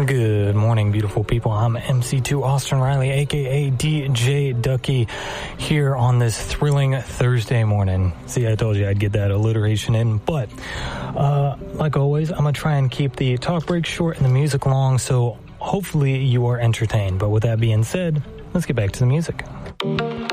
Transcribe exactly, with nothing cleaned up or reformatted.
Good morning, beautiful people. I'm M C two Austin Riley, a k a. D J Ducky, here on this thrilling Thursday morning. See, I told you I'd get that alliteration in, but uh, like always, I'm going to try and keep the talk break short and the music long, so hopefully you are entertained. But with that being said, let's get back to the music.